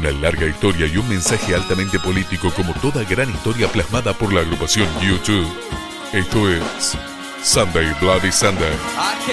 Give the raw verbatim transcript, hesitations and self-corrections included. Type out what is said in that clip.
una larga historia y un mensaje altamente político como toda gran historia plasmada por la agrupación U dos. Esto es Sunday Bloody Sunday. I